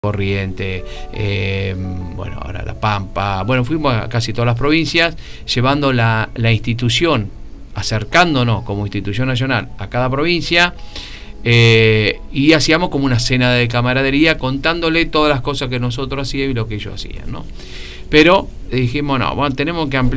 Corrientes, bueno, ahora La Pampa, bueno, fuimos a casi todas las provincias, llevando la institución, acercándonos como institución nacional a cada provincia, y hacíamos como una cena de camaradería, contándole todas las cosas que nosotros hacíamos y lo que ellos hacían, ¿no? Pero dijimos, no, bueno, tenemos que ampliar